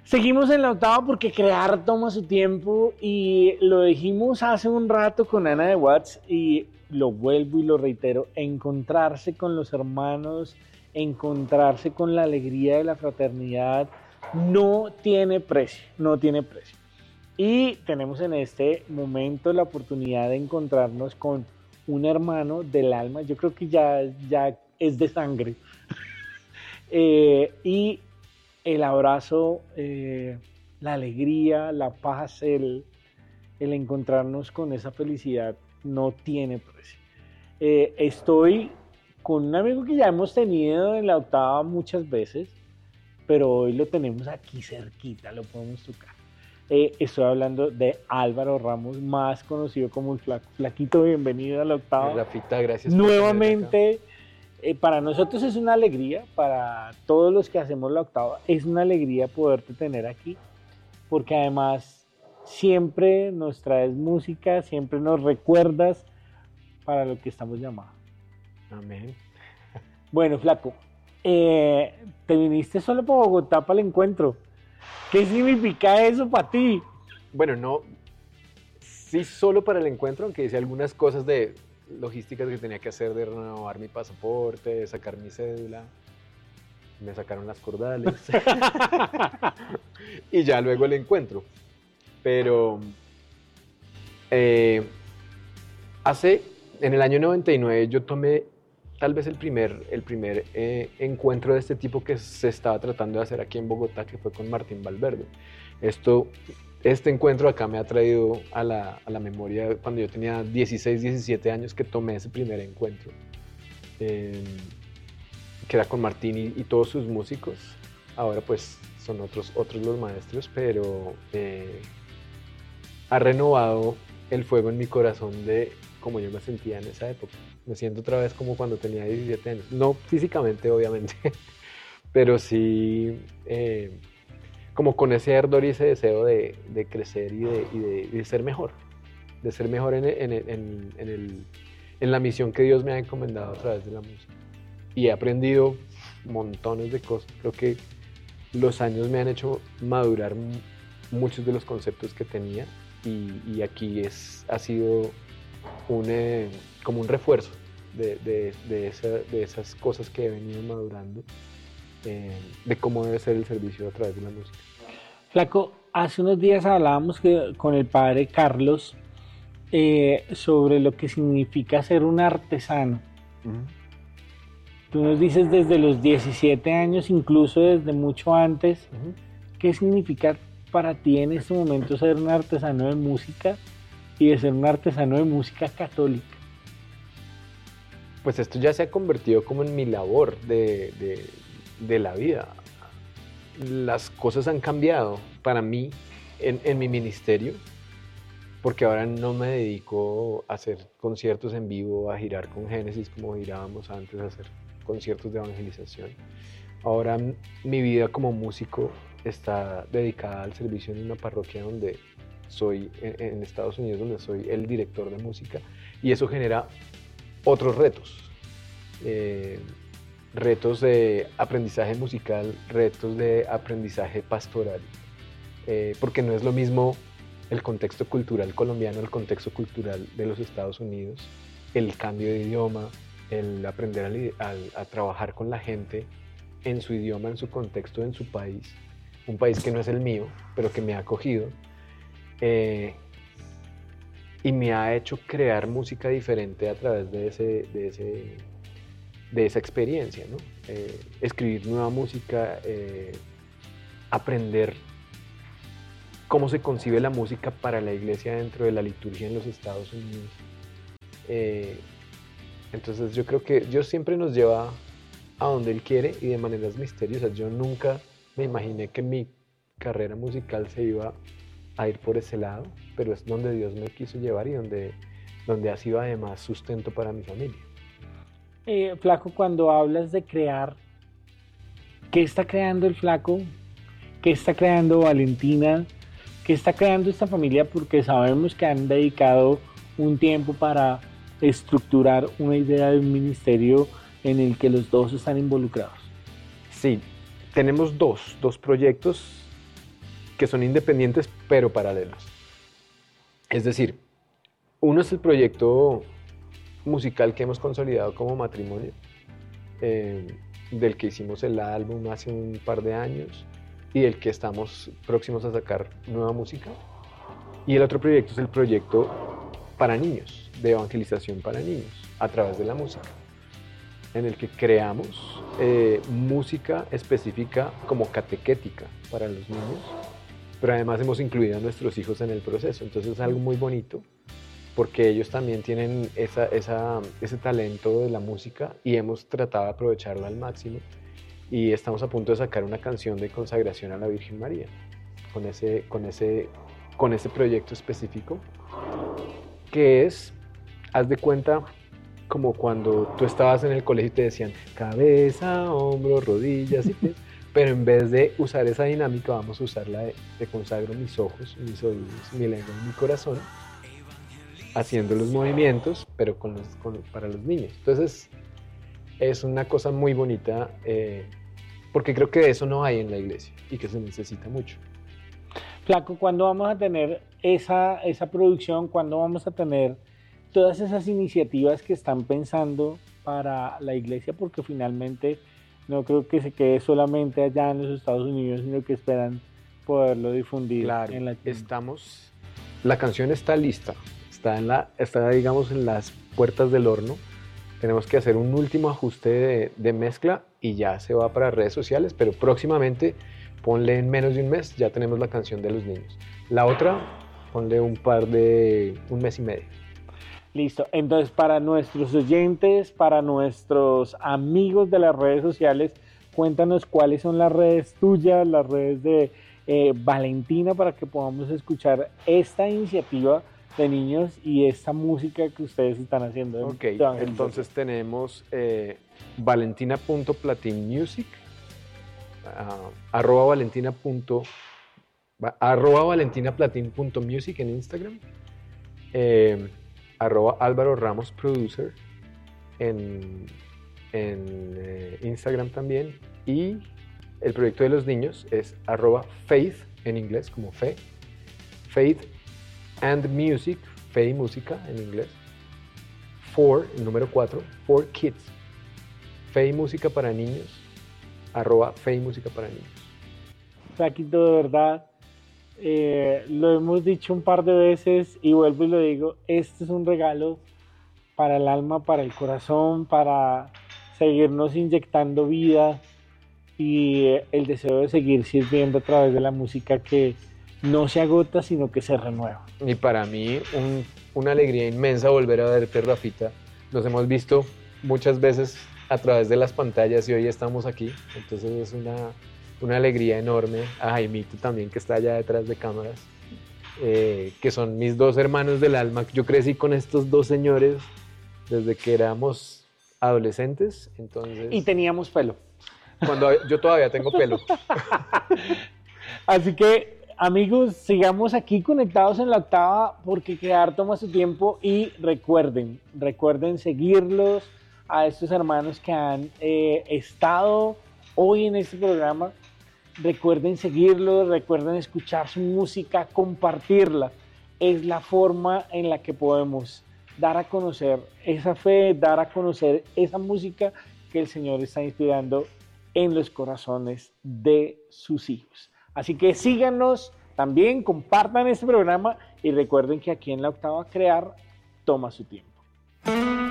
Seguimos en la octava porque crear toma su tiempo y lo dijimos hace un rato con Ana de Watts y lo vuelvo y lo reitero, encontrarse con los hermanos, encontrarse con la alegría de la fraternidad no tiene precio, no tiene precio. Y tenemos en este momento la oportunidad de encontrarnos con un hermano del alma, yo creo que ya es de sangre. Y el abrazo, la alegría, la paz, el encontrarnos con esa felicidad no tiene precio. Estoy con un amigo que ya hemos tenido en la octava muchas veces, pero hoy lo tenemos aquí cerquita, lo podemos tocar. Estoy hablando de Álvaro Ramos, más conocido como el Flaco. Flaquito, bienvenido a la octava. Rafita, gracias. Nuevamente, para nosotros es una alegría, para todos los que hacemos la octava, es una alegría poderte tener aquí, porque además siempre nos traes música, siempre nos recuerdas para lo que estamos llamados. Amén. Bueno, Flaco, te viniste solo para Bogotá para el encuentro. ¿Qué significa eso para ti? Bueno, no, sí solo para el encuentro, aunque hice algunas cosas de logísticas que tenía que hacer, de renovar mi pasaporte, de sacar mi cédula. Me sacaron las cordales. Y ya luego el encuentro. Pero en el año 99 yo tomé tal vez el primer encuentro de este tipo que se estaba tratando de hacer aquí en Bogotá, que fue con Martín Valverde. Este encuentro acá me ha traído a la memoria cuando yo tenía 16, 17 años que tomé ese primer encuentro, que era con Martín y todos sus músicos. Ahora pues son otros los maestros, pero ha renovado el fuego en mi corazón de como yo me sentía en esa época. Me siento otra vez como cuando tenía 17 años. No físicamente, obviamente, pero sí como con ese ardor y ese deseo de crecer y de ser mejor. De ser mejor en la misión que Dios me ha encomendado a través de la música. Y he aprendido montones de cosas. Creo que los años me han hecho madurar muchos de los conceptos que tenía y aquí ha sido como un refuerzo de esas cosas que he venido madurando, de cómo debe ser el servicio a través de la música. Flaco, hace unos días hablábamos con el padre Carlos sobre lo que significa ser un artesano. Tú nos dices desde los 17 años, incluso desde mucho antes, ¿qué significa para ti en este momento ser un artesano de música y de ser un artesano de música católica? Pues esto ya se ha convertido como en mi labor de la vida. Las cosas han cambiado para mí en mi ministerio, porque ahora no me dedico a hacer conciertos en vivo, a girar con Génesis como girábamos antes, a hacer conciertos de evangelización. Ahora mi vida como músico está dedicada al servicio en una parroquia donde soy, en Estados Unidos, donde soy el director de música, y eso genera otros retos. Retos de aprendizaje musical, retos de aprendizaje pastoral, porque no es lo mismo el contexto cultural colombiano, el contexto cultural de los Estados Unidos, el cambio de idioma, el aprender a trabajar con la gente en su idioma, en su contexto, en su país, un país que no es el mío, pero que me ha acogido, y me ha hecho crear música diferente a través de esa experiencia, ¿no? Escribir nueva música, aprender cómo se concibe la música para la iglesia dentro de la liturgia en los Estados Unidos. Entonces yo creo que Dios siempre nos lleva a donde Él quiere y de maneras misteriosas. Yo nunca me imaginé que mi carrera musical se iba a ir por ese lado, pero es donde Dios me quiso llevar y donde ha sido además sustento para mi familia. Flaco, cuando hablas de crear, ¿qué está creando el Flaco? ¿Qué está creando Valentina? ¿Qué está creando esta familia? Porque sabemos que han dedicado un tiempo para estructurar una idea de un ministerio en el que los dos están involucrados. Sí, tenemos dos proyectos que son independientes pero paralelos. Es decir, uno es el proyecto musical que hemos consolidado como matrimonio, del que hicimos el álbum hace un par de años y del que estamos próximos a sacar nueva música. Y el otro proyecto es el proyecto para niños, de evangelización para niños, a través de la música, en el que creamos música específica como catequética para los niños, pero además hemos incluido a nuestros hijos en el proceso. Entonces es algo muy bonito, porque ellos también tienen ese talento de la música y hemos tratado de aprovecharlo al máximo. Y estamos a punto de sacar una canción de consagración a la Virgen María, con ese proyecto específico, que es, haz de cuenta, como cuando tú estabas en el colegio y te decían cabeza, hombros, rodillas y pies, pero en vez de usar esa dinámica vamos a usar la de consagro mis ojos, mis oídos, mi lengua y mi corazón, haciendo los movimientos, pero para los niños. Entonces es una cosa muy bonita, porque creo que eso no hay en la iglesia y que se necesita mucho. Flaco, ¿cuándo vamos a tener esa producción? ¿Cuándo vamos a tener todas esas iniciativas que están pensando para la iglesia? Porque finalmente no creo que se quede solamente allá en los Estados Unidos, sino que esperan poderlo difundir. Claro, en la la canción está lista, está digamos en las puertas del horno. Tenemos que hacer un último ajuste de mezcla y ya se va para redes sociales, pero próximamente, ponle en menos de un mes, ya tenemos la canción de los niños. La otra, ponle un mes y medio. Listo, entonces para nuestros oyentes, para nuestros amigos de las redes sociales, cuéntanos cuáles son las redes tuyas, las redes de Valentina, para que podamos escuchar esta iniciativa de niños y esta música que ustedes están haciendo. Ok, entonces tenemos valentina.platinmusic, @valentina.music en Instagram, @Álvaro Ramos Producer en Instagram también, y el proyecto de los niños es @faith en inglés, como fe, faith and music, fe y música en inglés, el número 4, for kids, fe y música para niños, @fe y música para niños. Flaquito, de verdad, lo hemos dicho un par de veces y vuelvo y lo digo, este es un regalo para el alma, para el corazón, para seguirnos inyectando vida y el deseo de seguir sirviendo a través de la música que no se agota, sino que se renueva. Y para mí una alegría inmensa volver a verte, Rafita. Nos hemos visto muchas veces a través de las pantallas y hoy estamos aquí, entonces es una alegría enorme. A Jaimito también, que está allá detrás de cámaras, que son mis dos hermanos del alma. Yo crecí con estos dos señores desde que éramos adolescentes, entonces... Y teníamos pelo. Cuando yo todavía tengo pelo. Así que, amigos, sigamos aquí conectados en La Octava, porque crear toma su tiempo. Y recuerden seguirlos a estos hermanos que han estado hoy en este programa. Recuerden seguirlos, recuerden escuchar su música, compartirla. Es la forma en la que podemos dar a conocer esa fe, dar a conocer esa música que el Señor está inspirando en los corazones de sus hijos. Así que síganos, también compartan este programa y recuerden que aquí en La Octava crear toma su tiempo.